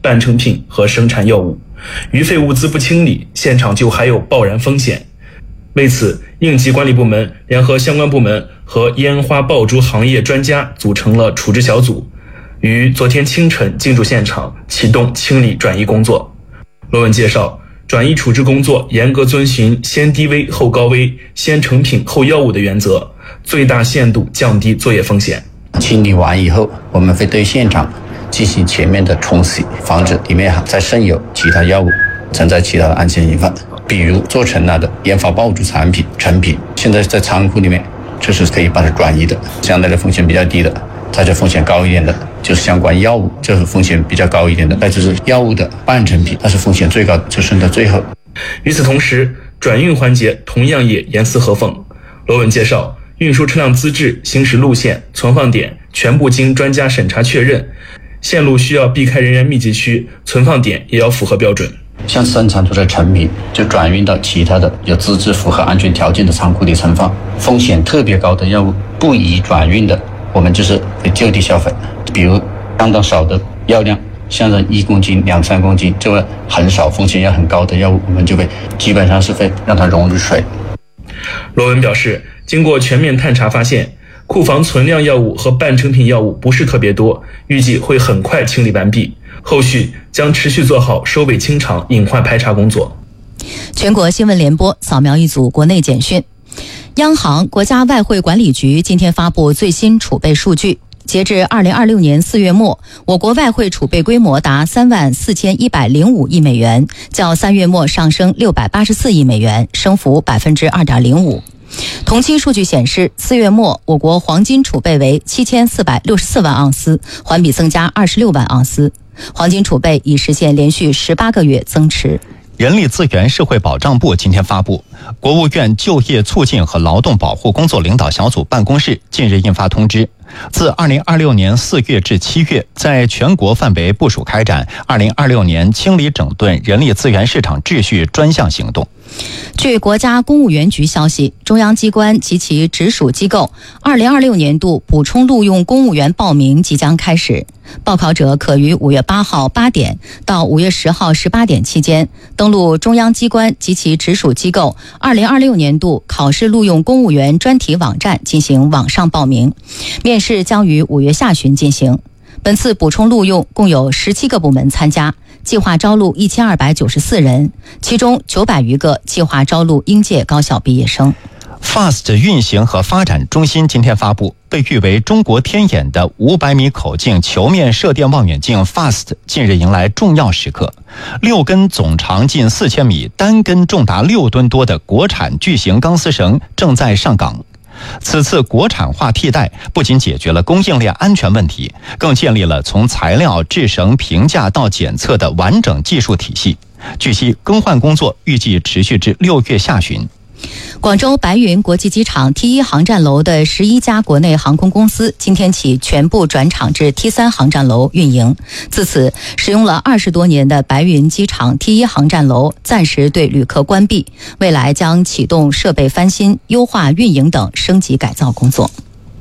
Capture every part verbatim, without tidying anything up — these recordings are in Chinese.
半成品和生产药物，余废物资不清理，现场就还有爆燃风险。为此，应急管理部门联合相关部门和烟花爆竹行业专家组成了处置小组，于昨天清晨进驻现场，启动清理转移工作。罗文介绍，转移处置工作严格遵循先低危后高危、先成品后药物的原则，最大限度降低作业风险。 清理完以后，我们会对现场进行全面的冲洗，防止里面再渗有其他药物存在其他的安全隐患，比如做成了的烟花爆竹产品成品，现在在仓库里面，这是可以把它转移的，相对的风险比较低的。它这风险高一点的就是相关药物，这是风险比较高一点的，那就是药物的半成品，它是风险最高的，就剩到最后。 与此同时，转运环节同样也严丝合缝。罗文介绍，运输车辆资质、行驶路线、存放点全部经专家审查确认，线路需要避开人员密集区，存放点也要符合标准。 像生产出的成品就转运到其他的有资质符合安全条件的仓库里存放，风险特别高的药物不宜转运的，我们就是会就地销毁。比如相当少的药量，像是一公斤、两三公斤，这个很少风险也很高的药物，我们就会基本上是会让它溶入水。 罗文表示，经过全面探查发现，库房存量药物和半成品药物不是特别多，预计会很快清理完毕，后续将持续做好收尾清场、隐患排查工作。 全国新闻联播扫描一组国内简讯。央行、国家外汇管理局今天发布最新储备数据，截至二零二六年四月末，我国外汇储备规模达三万四千一百零五亿美元，较三月末上升六百八十四亿美元，升幅百分之二点零五。同期数据显示，四月末我国黄金储备为七千四百六十四万盎司，环比增加二十六万盎司，黄金储备已实现连续十八个月增持。 人力资源社会保障部今天发布，国务院就业促进和劳动保护工作领导小组办公室近日印发通知，自二零二六年四月至七月，在全国范围部署开展二零二六年清理整顿人力资源市场秩序专项行动。 据国家公务员局消息，中央机关及其直属机构二零二六年度补充录用公务员报名即将开始，报考者可于五月八号八点到五月十号十八点期间登录中央机关及其直属机构二零二六年度考试录用公务员专题网站进行网上报名，面试将于五月下旬进行。本次补充录用共有十七个部门参加，计划招录一千二百九十四人，其中九百余个计划招录应届高校毕业生。 F A S T 运行和发展中心今天发布，被誉为中国天眼的五百米口径球面射电望远镜 F A S T 近日迎来重要时刻，六根总长近四千米、单根重达六吨多的国产巨型钢丝绳正在上岗。此次国产化替代不仅解决了供应链安全问题，更建立了从材料、制绳、评价到检测的完整技术体系。据悉，更换工作预计持续至六月下旬。 广州白云国际机场 T 一 航站楼的十一家国内航空公司今天起全部转场至 T 三 航站楼运营。自此，使用了二十多年的白云机场 T 一 航站楼暂时对旅客关闭，未来将启动设备翻新、优化运营等升级改造工作。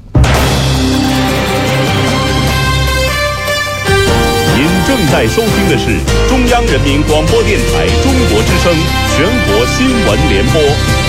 您正在收听的是中央人民广播电台中国之声全国新闻联播。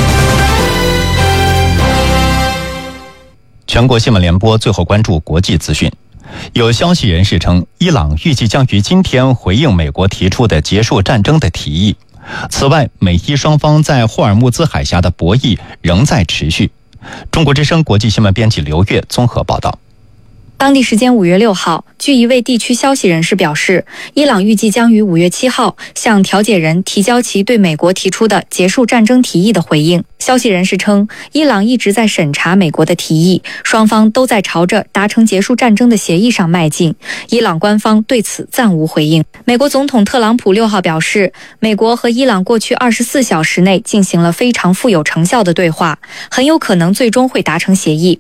全国新闻联播最后关注国际资讯。有消息人士称，伊朗预计将于今天回应美国提出的结束战争的提议。此外，美伊双方在霍尔木兹海峡的博弈仍在持续。中国之声国际新闻编辑刘月综合报道。 当地时间五月六号，据一位地区消息人士表示，伊朗预计将于五月七号向调解人提交其对美国提出的结束战争提议的回应。消息人士称，伊朗一直在审查美国的提议，双方都在朝着达成结束战争的协议上迈进。伊朗官方对此暂无回应。美国总统特朗普六号表示，美国和伊朗过去二十四小时内进行了非常富有成效的对话，很有可能最终会达成协议。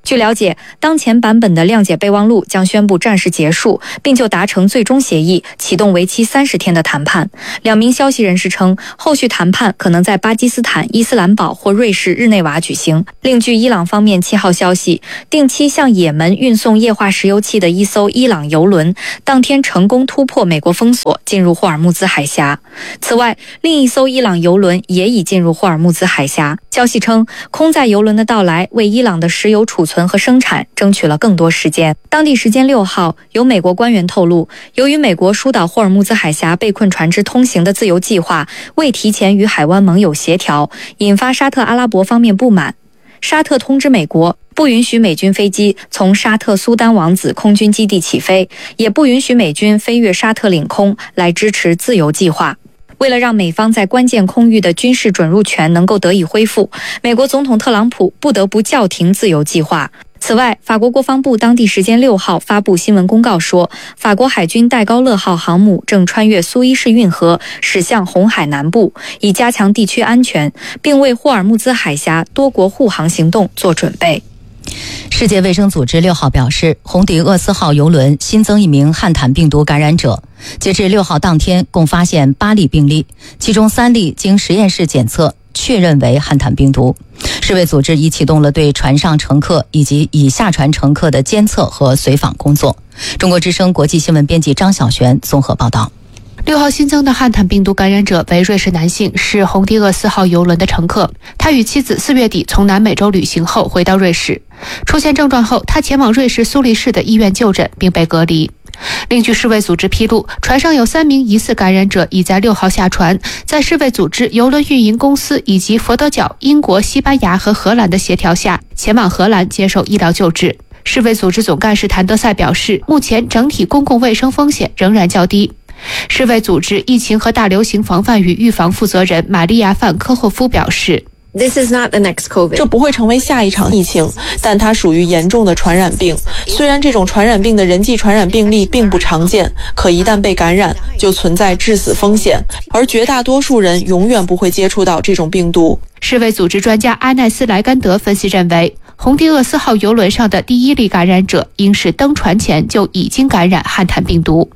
据了解，当前版本的谅解备忘录将宣布暂时结束，并就达成最终协议启动为期三十天的谈判。两名消息人士称，后续谈判可能在巴基斯坦伊斯兰堡或瑞士日内瓦举行。另据伊朗方面七号消息，定期向也门运送液化石油气的一艘伊朗油轮当天成功突破美国封锁，进入霍尔木兹海峡。此外，另一艘伊朗油轮也已进入霍尔木兹海峡。消息称，空载油轮的到来为伊朗的石油储存和生产争取了更多时间。当地时间六号，有美国官员透露，由于美国疏导霍尔木兹海峡被困船只通行的自由计划未提前与海湾盟友协调，引发沙特阿拉伯方面不满。沙特通知美国，不允许美军飞机从沙特苏丹王子空军基地起飞，也不允许美军飞越沙特领空来支持自由计划。为了让美方在关键空域的军事准入权能够得以恢复，美国总统特朗普不得不叫停自由计划。此外，法国国防部当地时间六号发布新闻公告说，法国海军戴高乐号航母正穿越苏伊士运河驶向红海南部，以加强地区安全，并为霍尔木兹海峡多国护航行动做准备。 世界卫生组织六号表示，红迪厄斯号邮轮新增一名汉坦病毒感染者。截至六号当天，共发现八例病例，其中三例经实验室检测确认为汉坦病毒。世卫组织已启动了对船上乘客以及已下船乘客的监测和随访工作。中国之声国际新闻编辑张晓璇综合报道。 六号新增的汉坦病毒感染者为瑞士男性，是红迪厄斯号邮轮的乘客。他与妻子四月底从南美洲旅行后回到瑞士，出现症状后，他前往瑞士苏黎世的医院就诊并被隔离。另据世卫组织披露，船上有三名疑似感染者已在六号下船，在世卫组织、邮轮运营公司以及佛得角、英国、西班牙和荷兰的协调下，前往荷兰接受医疗救治。世卫组织总干事谭德赛表示，目前整体公共卫生风险仍然较低。世卫组织疫情和大流行防范与预防负责人玛利亚·范科霍夫表示， 这不会成为下一场疫情，但它属于严重的传染病。虽然这种传染病的人际传染病例并不常见，可一旦被感染，就存在致死风险，而绝大多数人永远不会接触到这种病毒。 世卫组织专家阿奈斯莱甘德分析认为，红迪厄斯号邮轮上的第一例感染者应是登船前就已经感染汉坦病毒。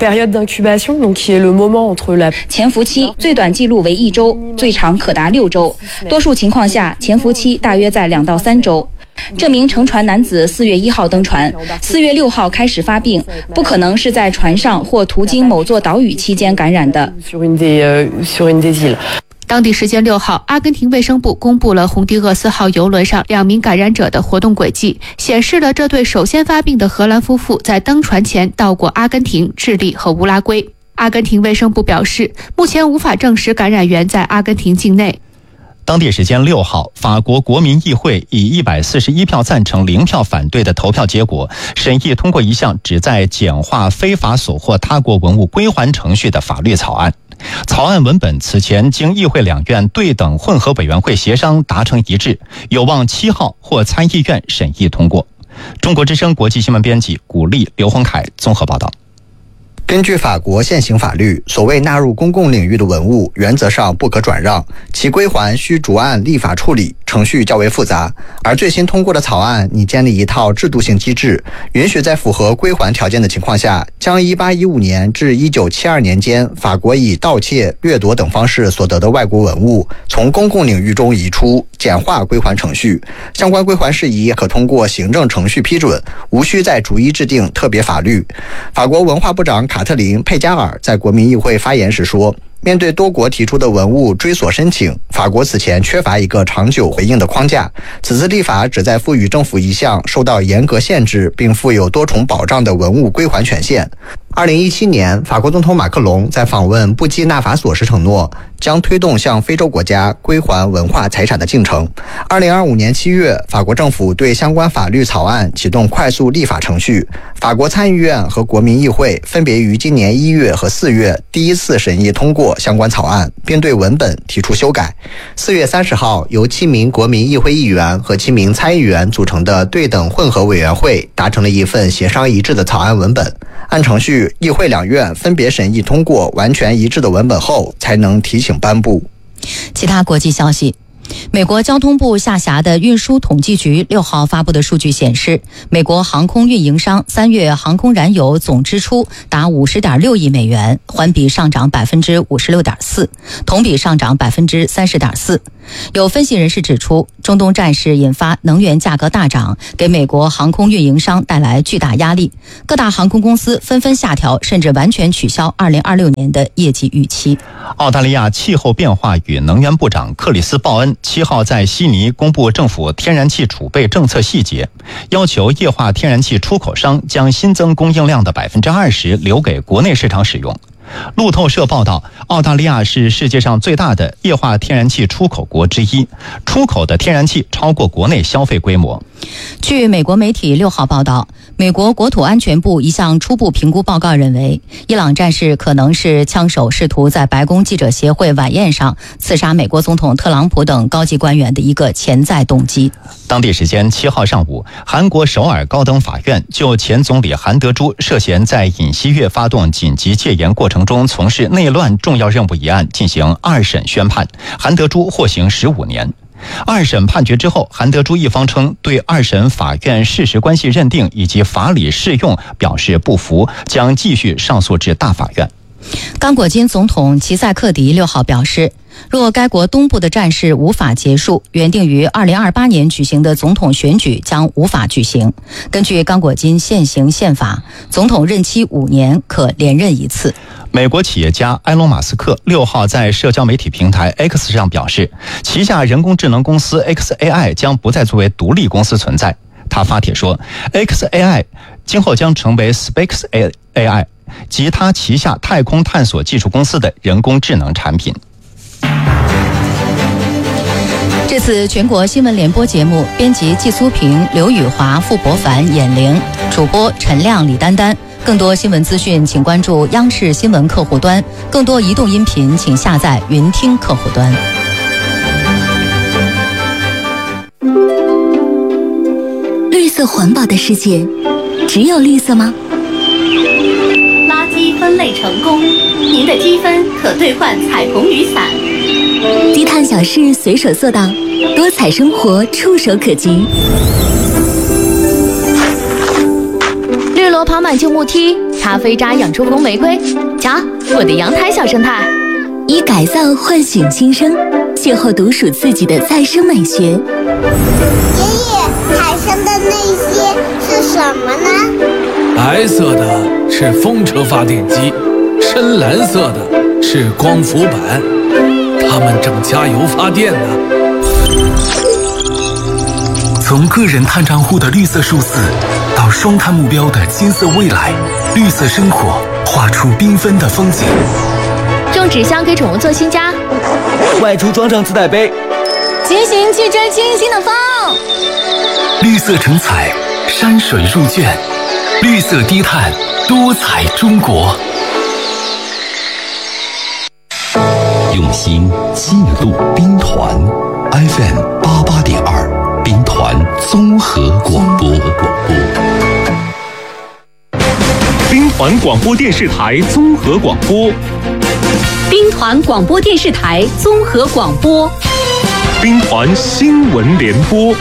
潜伏期最短记录为一周，最长可达六周，多数情况下潜伏期大约在两到三周。这名乘船男子四月一号登船，四月六号开始发病，不可能是在船上或途经某座岛屿期间感染的。 当地时间六号，阿根廷卫生部公布了红迪厄斯号邮轮上两名感染者的活动轨迹，显示了这对首先发病的荷兰夫妇在登船前到过阿根廷、智利和乌拉圭。阿根廷卫生部表示，目前无法证实感染源在阿根廷境内。 当地时间六号，法国国民议会以一百四十一票赞成、零票反对的投票结果，审议通过一项旨在简化非法所获他国文物归还程序的法律草案。草案文本此前经议会两院对等混合委员会协商达成一致，有望七号获参议院审议通过。中国之声国际新闻编辑古丽、刘洪凯综合报道。 根据法国现行法律，所谓纳入公共领域的文物原则上不可转让，其归还需逐案立法处理，程序较为复杂。而最新通过的草案拟建立一套制度性机制，允许在符合归还条件的情况下，将一八一五年至一九七二年间法国以盗窃、掠夺等方式所得的外国文物从公共领域中移出，简化归还程序。相关归还事宜可通过行政程序批准，无需再逐一制定特别法律。法国文化部长卡特琳·佩加尔在国民议会发言时说，面对多国提出的文物追索申请，法国此前缺乏一个长久回应的框架。此次立法旨在赋予政府一项受到严格限制并负有多重保障的文物归还权限。二零一七年，法国总统马克龙在访问布基纳法索时承诺，将推动向非洲国家归还文化财产的进程。二零二五年七月，法国政府对相关法律草案启动快速立法程序。法国参议院和国民议会分别于今年一月和四月第一次审议通过相关草案，并对文本提出修改。四月三十号，由七名国民议会议员和七名参议员组成的对等混合委员会达成了一份协商一致的草案文本。按程序，议会两院分别审议通过完全一致的文本后，才能提请颁布。 其他国际消息， 美国交通部下辖的运输统计局六号发布的数据显示，美国航空运营商三月航空燃油总支出达五十点六亿美元，环比上涨百分之五十六点四，同比上涨百分之三十点四。有分析人士指出，中东战事引发能源价格大涨，给美国航空运营商带来巨大压力，各大航空公司纷纷下调甚至完全取消二零二六年的业绩预期。 澳大利亚气候变化与能源部长克里斯·鲍恩七号在悉尼公布政府天然气储备政策细节，要求液化天然气出口商将新增供应量的百分之二十留给国内市场使用。路透社报道，澳大利亚是世界上最大的液化天然气出口国之一，出口的天然气超过国内消费规模。 据美国媒体六号报道，美国国土安全部一项初步评估报告认为，伊朗战事可能是枪手试图在白宫记者协会晚宴上刺杀美国总统特朗普等高级官员的一个潜在动机。 当地时间七号上午，韩国首尔高等法院就前总理韩德洙涉嫌在尹锡悦发动紧急戒严过程中从事内乱重要任务一案进行二审宣判，韩德洙获刑十五年。二审判决之后，韩德洙一方称对二审法院事实关系认定以及法理适用表示不服，将继续上诉至大法院。 刚果金总统齐塞克迪六号表示，若该国东部的战事无法结束，原定于二零二八年举行的总统选举将无法举行。根据刚果金现行宪法，总统任期五年，可连任一次。 美国企业家埃隆·马斯克六号在社交媒体平台 X 上表示，旗下人工智能公司 X A I 将不再作为独立公司存在。他发帖说 ，X A I 今后将成为 Space A I 及他旗下太空探索技术公司的人工智能产品。 这次全国新闻联播节目，编辑季苏平、刘宇华、傅博凡、闫玲，主播陈亮、李丹丹。更多新闻资讯，请关注央视新闻客户端；更多移动音频，请下载云听客户端。 绿色环保的世界，只有绿色吗？ 垃圾分类成功，您的积分可兑换彩虹雨伞。 低碳小事随手做到，多彩生活触手可及。 绿萝跑满旧木梯，咖啡渣养出红玫瑰。瞧，我的阳台小生态。 以改造唤醒新生，邂逅独属自己的再生美学。爷爷，海上的那些是什么呢？ 白色的是风车发电机，深蓝色的是光伏板，他们正加油发电呢。 从个人碳账户的绿色数字，到双碳目标的金色未来，绿色生活画出缤纷的风景。 种纸箱给宠物做新家， 外出装上自带杯， 骑行去追清新的风。 绿色成彩，山水入卷，绿色低碳，多彩中国。 用心记录兵团 F M 八八点二。兵团综合广播， 兵团广播电视台综合广播， 兵团广播电视台综合广播， 兵团新闻联播。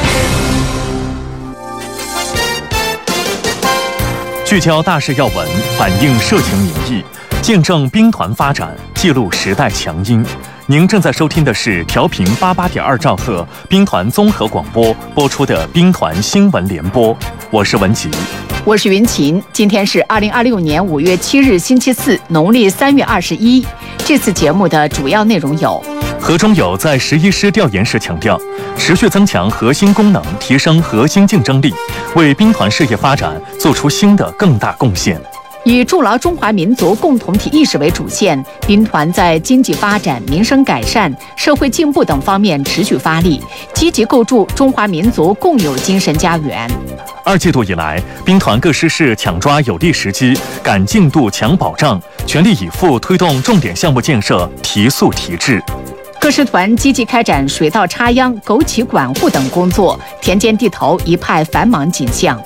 聚焦大事要闻，反映社情民意，见证兵团发展，记录时代强音。您正在收听的是调频八八点二兆赫兵团综合广播播出的兵团新闻联播，我是文吉， 我是云琴。今天是二零二六年五月七日星期四，农历三月二十一。这次节目的主要内容有： 何中友在十一师调研时强调，持续增强核心功能，提升核心竞争力，为兵团事业发展做出新的更大贡献。 以筑牢中华民族共同体意识为主线，兵团在经济发展、民生改善、社会进步等方面持续发力，积极构筑中华民族共有精神家园。 二季度以来，兵团各师室抢抓有利时机，赶进度、抢保障，全力以赴推动重点项目建设提速提质。 各师团积极开展水稻插秧、枸杞管护等工作，田间地头一派繁忙景象。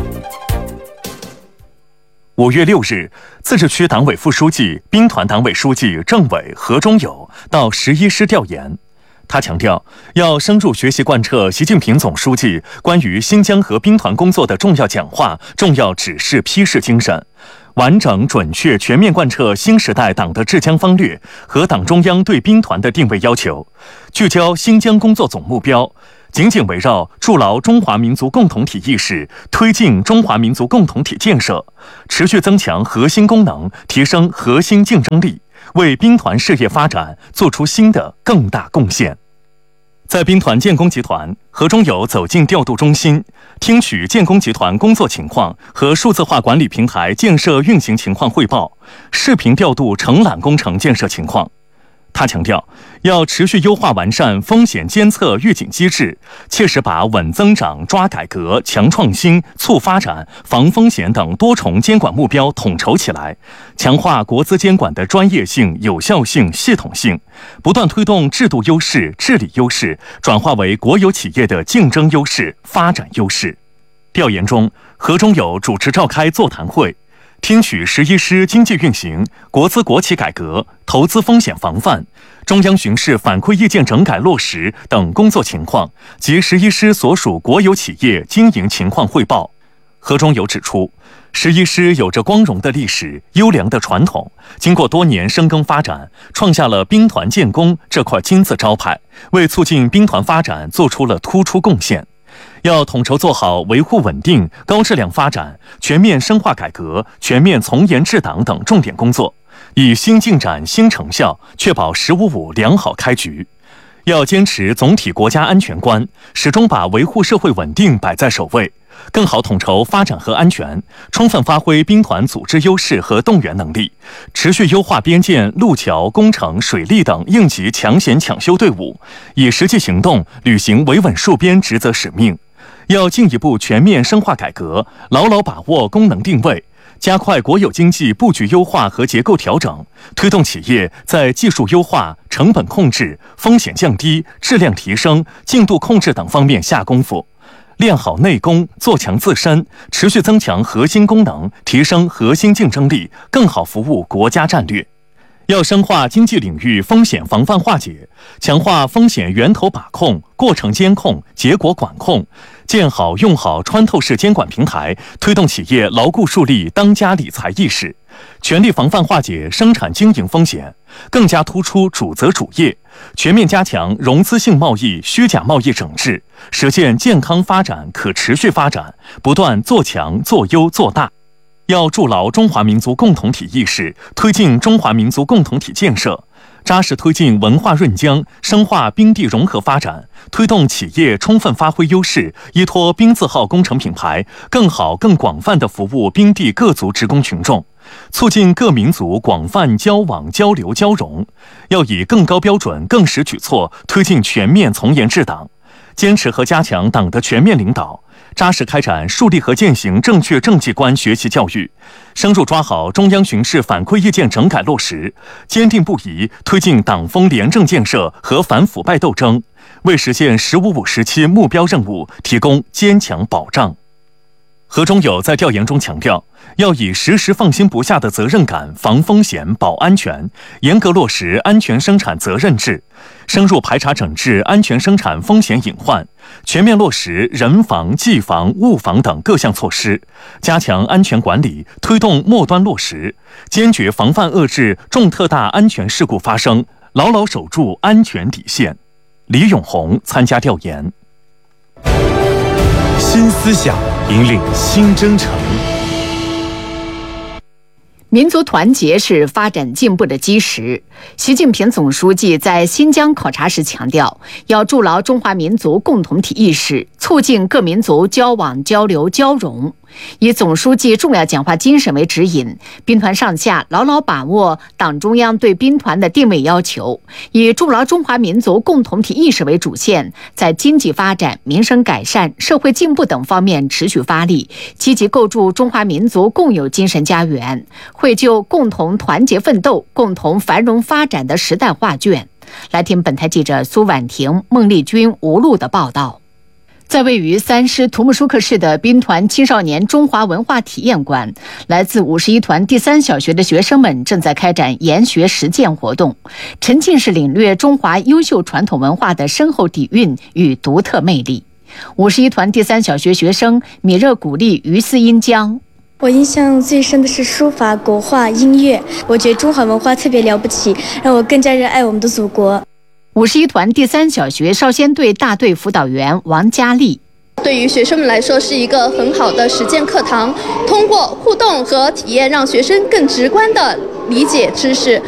五月六日，自治区党委副书记、兵团党委书记、政委何中友到十一师调研。 他强调，要深入学习贯彻习近平总书记关于新疆和兵团工作的重要讲话、重要指示批示精神，完整、准确、全面贯彻新时代党的治疆方略和党中央对兵团的定位要求，聚焦新疆工作总目标，紧紧围绕筑牢中华民族共同体意识，推进中华民族共同体建设，持续增强核心功能，提升核心竞争力，为兵团事业发展做出新的更大贡献。在兵团建工集团，何中友走进调度中心，听取建工集团工作情况和数字化管理平台建设运行情况汇报，视频调度承揽工程建设情况。他强调，要持续优化完善风险监测预警机制，切实把稳增长、抓改革、强创新、促发展、防风险等多重监管目标统筹起来，强化国资监管的专业性、有效性、系统性，不断推动制度优势、治理优势转化为国有企业的竞争优势、发展优势。调研中，何中友主持召开座谈会，听取十一师经济运行、国资国企改革、投资风险防范、中央巡视反馈意见整改落实等工作情况及十一师所属国有企业经营情况汇报。何中友指出，十一师有着光荣的历史、优良的传统，经过多年深耕发展，创下了兵团建功这块金字招牌，为促进兵团发展做出了突出贡献。要统筹做好维护稳定、高质量发展、全面深化改革、全面从严治党等重点工作，以新进展、新成效，确保“十五五”良好开局。要坚持总体国家安全观，始终把维护社会稳定摆在首位，更好统筹发展和安全，充分发挥兵团组织优势和动员能力，持续优化边建、路桥、工程、水利等应急抢险抢修队伍，以实际行动履行维稳戍边职责使命。要进一步全面深化改革，牢牢把握功能定位，加快国有经济布局优化和结构调整，推动企业在技术优化、成本控制、风险降低、质量提升、进度控制等方面下功夫，练好内功，做强自身，持续增强核心功能，提升核心竞争力，更好服务国家战略。要深化经济领域风险防范化解，强化风险源头把控、过程监控、结果管控，建好用好穿透式监管平台，推动企业牢固树立当家理财意识，全力防范化解生产经营风险，更加突出主责主业，全面加强融资性贸易、虚假贸易整治，实现健康发展、可持续发展，不断做强、做优、做大。要筑牢中华民族共同体意识，推进中华民族共同体建设，扎实推进文化润疆，深化兵地融合发展，推动企业充分发挥优势，依托兵字号工程品牌，更好、更广泛地服务兵地各族职工群众，促进各民族广泛交往、交流、交融。要以更高标准、更实举措，推进全面从严治党，坚持和加强党的全面领导，扎实开展树立和践行正确政绩观学习教育，深入抓好中央巡视反馈意见整改落实，坚定不移推进党风廉政建设和反腐败斗争，为实现“十五五”时期目标任务提供坚强保障。何中友在调研中强调，要以时时放心不下的责任感防风险、保安全，严格落实安全生产责任制，深入排查整治安全生产风险隐患，全面落实人防、技防、物防等各项措施，加强安全管理，推动末端落实，坚决防范遏制重特大安全事故发生，牢牢守住安全底线。李永红参加调研。 新思想引领新征程。 民族团结是发展进步的基石。习近平总书记在新疆考察时强调，要筑牢中华民族共同体意识，促进各民族交往、交流、交融。以总书记重要讲话精神为指引，兵团上下牢牢把握党中央对兵团的定位要求，以筑牢中华民族共同体意识为主线，在经济发展、民生改善、社会进步等方面持续发力，积极构筑中华民族共有精神家园，绘就共同团结奋斗、共同繁荣发展的时代画卷。来听本台记者苏婉婷、孟丽君、吴璐的报道。 在位于三狮图木舒克市的兵团青少年中华文化体验馆，来自五十一团第三小学的学生们正在开展研学实践活动，沉浸式领略中华优秀传统文化的深厚底蕴与独特魅力。五十一团第三小学学生米热古丽于思英江。 我印象最深的是书法、国画、音乐，我觉得中华文化特别了不起，让我更加热爱我们的祖国。 五十一团第三小学少先队大队辅导员王佳丽。 对于学生们来说是一个很好的实践课堂，通过互动和体验让学生更直观地理解知识。